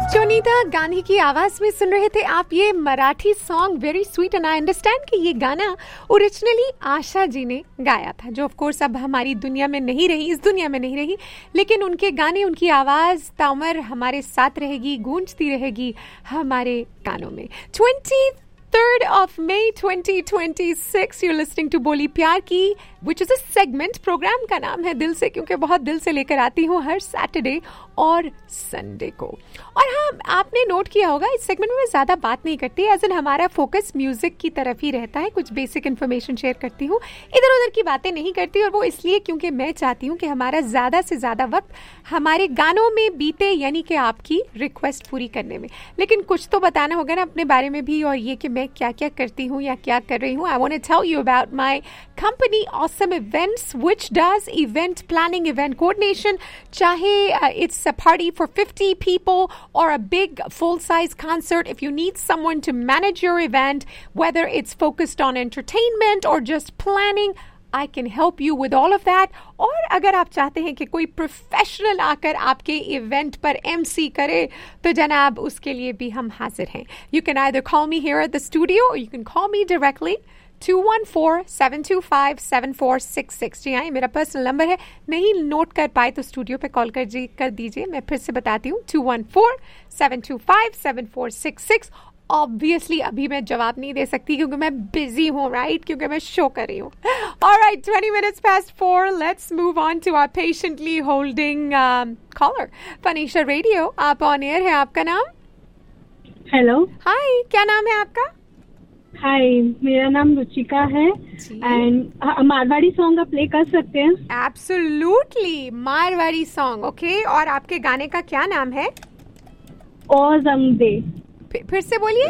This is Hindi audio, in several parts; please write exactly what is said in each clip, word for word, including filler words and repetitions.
जोनीता गांधी की आवाज में सुन रहे थे आप ये Marathi song very sweet and I understand कि ये गाना ओरिजिनली आशा जी ने गाया था, जो ऑफ कोर्स अब हमारी दुनिया में नहीं रही, इस दुनिया में नहीं रही, लेकिन उनके गाने, उनकी आवाज ताउमर हमारे साथ रहेगी, गूंजती रहेगी हमारे कानों में। Twenty third of May twenty twenty-six, you're listening to बोली प्यार की, which is a segment. Programme का नाम है दिल से, क्योंकि बहुत दिल से लेकर आती हूँ हर सैटरडे और संडे को। और हाँ, आपने नोट किया होगा इस सेगमेंट में मैं ज़्यादा बात नहीं करती, एज इन हमारा फोकस म्यूजिक की तरफ ही रहता है, कुछ बेसिक इन्फॉर्मेशन शेयर करती हूँ, इधर उधर की बातें नहीं करती, और वो इसलिए क्योंकि मैं चाहती हूँ कि हमारा ज़्यादा से ज़्यादा वक्त हमारे गानों में बीते, यानी कि आपकी रिक्वेस्ट पूरी करने में। लेकिन कुछ तो बताना होगा ना अपने बारे में भी, और ये कि मैं क्या क्या करती हूँ या क्या कर रही हूँ। I want to tell you about my company awesome events which does event planning, event coordination, चाहे it's a party for fifty people or a big full-size concert. If you need someone to manage your event, whether it's focused on entertainment or just planning, I can help you with all of that. और अगर आप चाहते हैं कि कोई प्रोफेशनल आकर आपके इवेंट पर एमसी करे, तो जनाब उसके लिए भी हम हाजिर हैं। You can either call me here at the studio or you can call me directly. two one four, seven two five, seven four six six. जी हाँ, ये मेरा पर्सनल नंबर है, नहीं नोट कर पाए तो स्टूडियो पे कॉल कर जी कर दीजिए। मैं फिर से बताती हूँ, two one four, seven two five, seven four six six. Obviously अभी मैं जवाब नहीं दे सकती क्योंकि मैं बिजी हूँ, राइट, क्योंकि मैं शो कर रही हूँ। Alright, twenty minutes past four. Let's move on to our patiently holding um, caller. फनीशा radio, आप ऑन एयर है, आपका नाम? हेलो, हाय, क्या नाम है आपका? हाय, मेरा नाम रुचिका है एंड मारवाड़ी सॉन्ग आप प्ले कर सकते हैं? Absolutely, Marwari song, okay. और आपके गाने का क्या नाम है? और रंग दे। फिर, फिर से बोलिए।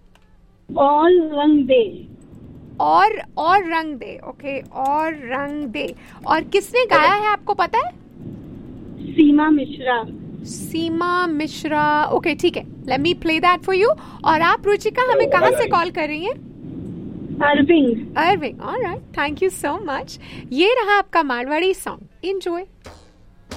और रंग दे। और और रंग दे, ओके, और रंग दे। और किसने गाया है, आपको पता है? सीमा मिश्रा। सीमा मिश्रा, ओके, ठीक है, let me play that for you. और आप रुचिका हमें कहाँ से कॉल कर रही हैं? Arvind. Arvind, alright, thank you so much. ये रहा आपका मारवाड़ी सॉन्ग, एंजॉय।